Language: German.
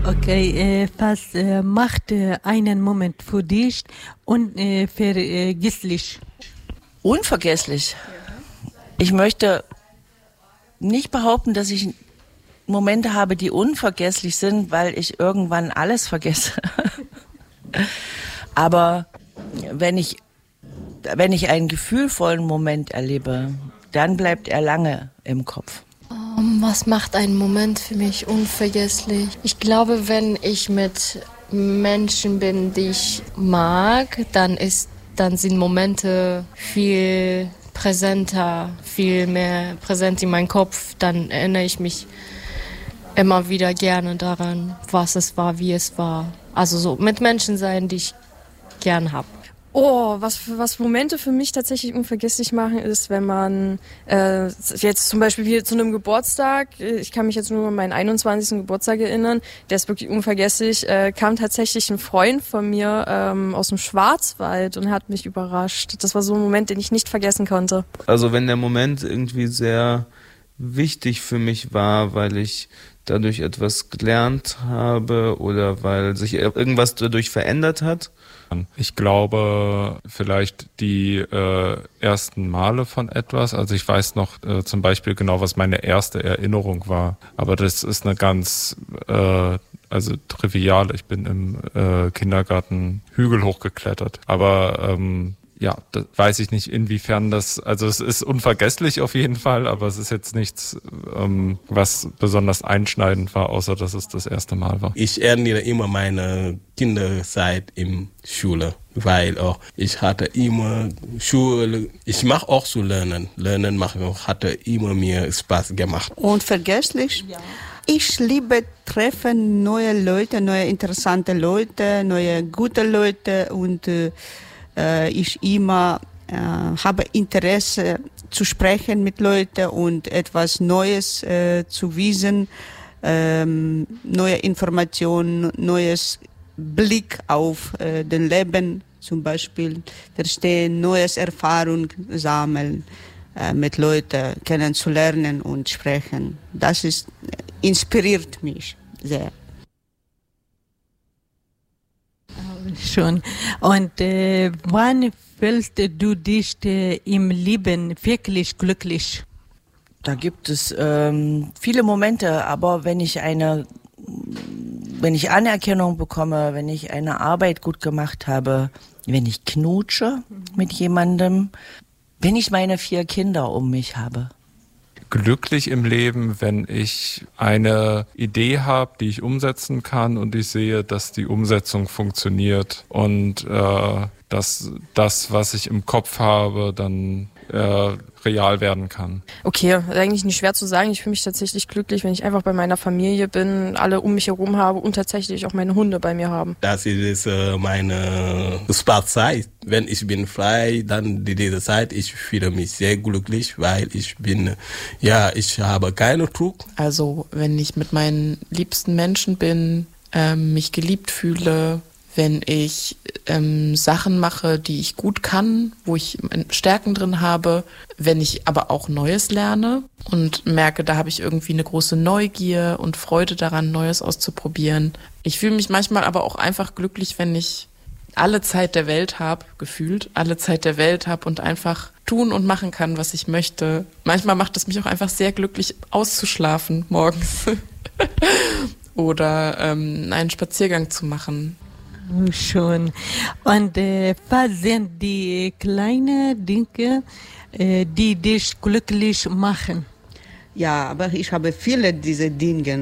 Okay, was macht einen Moment für dich unvergesslich? Unvergesslich. Ich möchte nicht behaupten, dass ich Momente habe, die unvergesslich sind, weil ich irgendwann alles vergesse. Aber wenn ich einen gefühlvollen Moment erlebe, dann bleibt er lange im Kopf. Was macht einen Moment für mich unvergesslich? Ich glaube, wenn ich mit Menschen bin, die ich mag, dann sind Momente viel präsenter, viel mehr präsent in meinem Kopf. Dann erinnere ich mich immer wieder gerne daran, was es war, wie es war. Also so mit Menschen sein, die ich gern habe. Oh, was Momente für mich tatsächlich unvergesslich machen, ist, wenn man jetzt zum Beispiel wie zu einem Geburtstag, ich kann mich jetzt nur an meinen 21. Geburtstag erinnern, der ist wirklich unvergesslich, kam tatsächlich ein Freund von mir aus dem Schwarzwald und hat mich überrascht. Das war so ein Moment, den ich nicht vergessen konnte. Also wenn der Moment irgendwie sehr wichtig für mich war, weil ich dadurch etwas gelernt habe oder weil sich irgendwas dadurch verändert hat. Ich glaube, vielleicht die ersten Male von etwas. Also ich weiß noch zum Beispiel genau, was meine erste Erinnerung war. Aber das ist eine ganz trivial. Ich bin im Kindergarten Hügel hochgeklettert. Aber ja, das weiß ich nicht, inwiefern das, also es ist unvergesslich auf jeden Fall, aber es ist jetzt nichts, was besonders einschneidend war, außer dass es das erste Mal war. Ich erinnere immer meine Kinderzeit in Schule, weil auch ich hatte immer Schule, ich mache auch so Lernen hatte immer mir Spaß gemacht. Unvergesslich? Ja. Ich liebe treffen neue Leute, neue interessante Leute, neue gute Leute und ich immer habe Interesse zu sprechen mit Leuten und etwas Neues zu wissen, neue Informationen, neues Blick auf den Leben zum Beispiel, verstehen, neues Erfahrung sammeln, mit Leuten kennenzulernen und sprechen. Das inspiriert mich sehr. Schon. Und wann fühlst du dich im Leben wirklich glücklich? Da gibt es viele Momente, aber wenn ich Anerkennung bekomme, wenn ich eine Arbeit gut gemacht habe, wenn ich knutsche mit jemandem, wenn ich meine 4 Kinder um mich habe. Glücklich im Leben, wenn ich eine Idee habe, die ich umsetzen kann und ich sehe, dass die Umsetzung funktioniert und dass das, was ich im Kopf habe, dann real werden kann. Okay, eigentlich nicht schwer zu sagen. Ich fühle mich tatsächlich glücklich, wenn ich einfach bei meiner Familie bin, alle um mich herum habe und tatsächlich auch meine Hunde bei mir haben. Das ist meine Spaßzeit. Wenn ich bin frei, dann diese Zeit, ich fühle mich sehr glücklich, weil ich habe keinen Druck. Also wenn ich mit meinen liebsten Menschen bin, mich geliebt fühle, wenn ich Sachen mache, die ich gut kann, wo ich Stärken drin habe, wenn ich aber auch Neues lerne und merke, da habe ich irgendwie eine große Neugier und Freude daran, Neues auszuprobieren. Ich fühle mich manchmal aber auch einfach glücklich, wenn ich alle Zeit der Welt habe, gefühlt alle Zeit der Welt habe und einfach tun und machen kann, was ich möchte. Manchmal macht es mich auch einfach sehr glücklich, auszuschlafen morgens oder einen Spaziergang zu machen. Schon. Und was sind die kleinen Dinge, die dich glücklich machen? Ja, aber ich habe viele dieser Dinge.